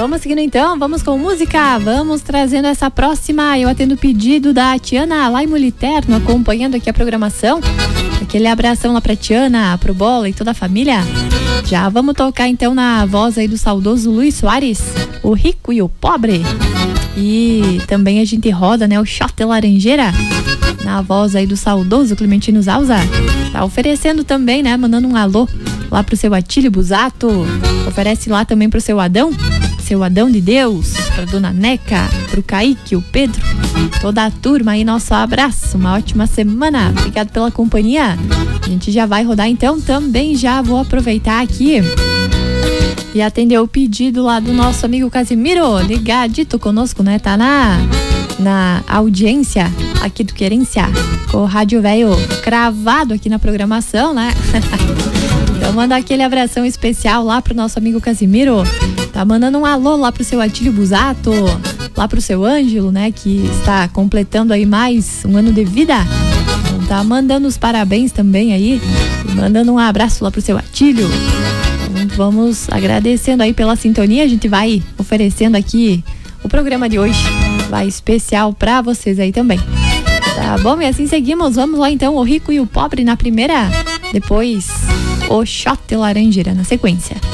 Vamos seguindo então, vamos com música, vamos trazendo essa próxima. Eu atendo o pedido da Tiana lá em Muliterno, acompanhando aqui a programação. Aquele abração lá pra Tiana, pro Bola e toda a família. Já vamos tocar então na voz aí do saudoso Luiz Soares, o rico e o pobre. E também a gente roda, né, o Shot de Laranjeira, na voz aí do saudoso Clementino Zausa. Tá oferecendo também, né, mandando um alô lá pro seu Atílio Busato. Oferece lá também pro seu Adão de Deus, pra Dona Neca, pro Kaique, o Pedro, toda a turma aí, nosso abraço, uma ótima semana, obrigado pela companhia. A gente já vai rodar então, também já vou aproveitar aqui e atender o pedido lá do nosso amigo Casimiro, ligadito conosco, né, tá na audiência aqui do Querência, com o Rádio Velho cravado aqui na programação, né? Então manda aquele abração especial lá pro nosso amigo Casimiro. Tá mandando um alô lá pro seu Atílio Busato, lá pro seu Ângelo, né, que está completando aí mais um ano de vida. Então tá mandando os parabéns também aí, e mandando um abraço lá pro seu Atílio. Então, vamos agradecendo aí pela sintonia, a gente vai oferecendo aqui o programa de hoje, vai especial pra vocês aí também. Tá bom? E assim seguimos, vamos lá então, o rico e o pobre na primeira, depois o Shot de Laranjeira na sequência.